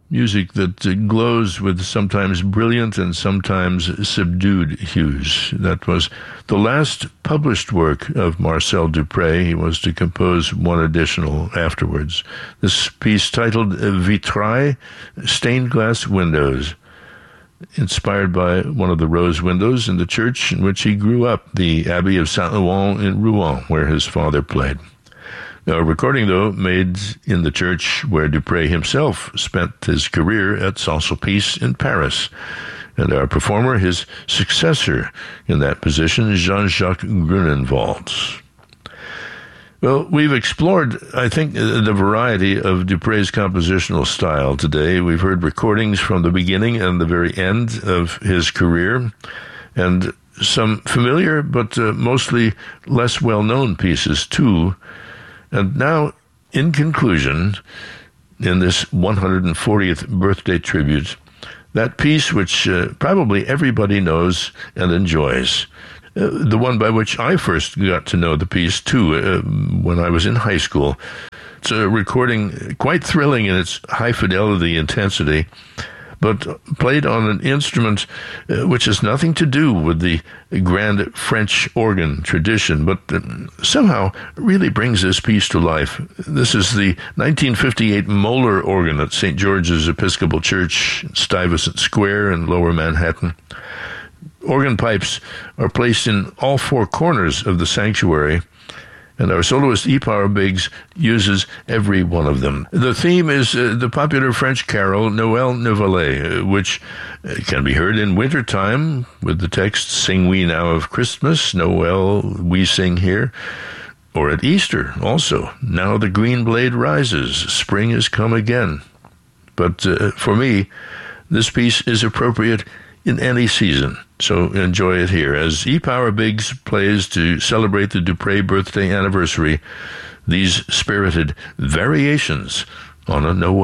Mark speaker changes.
Speaker 1: music that glows with sometimes brilliant and sometimes subdued hues. That was the last published work of Marcel Dupré. He was to compose one additional afterwards. This piece titled Vitrailles, Stained Glass Windows, inspired by one of the rose windows in the church in which he grew up, the Abbey of Saint-Laurent in Rouen, where his father played. A recording, though, made in the church where Dupré himself spent his career at Saint-Sulpice in Paris. And our performer, his successor in that position, Jean-Jacques Grunenwald. Well, we've explored, I think, the variety of Dupré's compositional style today. We've heard recordings from the beginning and the very end of his career, and some familiar but mostly less well-known pieces, too. And now, in conclusion, in this 140th birthday tribute, that piece which probably everybody knows and enjoys, the one by which I first got to know the piece, too, when I was in high school. It's a recording quite thrilling in its high-fidelity intensity, but played on an instrument which has nothing to do with the grand French organ tradition, but somehow really brings this piece to life. This is the 1958 Moeller organ at St. George's Episcopal Church, Stuyvesant Square in Lower Manhattan. Organ pipes are placed in all four corners of the sanctuary, and our soloist E-Power Biggs uses every one of them. The theme is the popular French carol Noël Nouvelet, which can be heard in wintertime with the text, "Sing we now of Christmas, Noel we sing here," or at Easter also, "Now the green blade rises, spring is come again." But for me, this piece is appropriate in any season, so enjoy it here as E-Power Biggs plays to celebrate the Dupré birthday anniversary these spirited variations on a Noel.